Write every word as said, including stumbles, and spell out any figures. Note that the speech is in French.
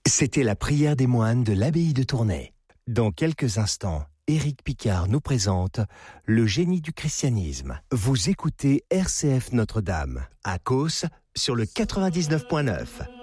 C'était la prière des moines de l'abbaye de Tournai. Dans quelques instants, Éric Picard nous présente Le génie du christianisme. Vous écoutez R C F Notre-Dame, à Causse, sur le quatre-vingt-dix-neuf point neuf.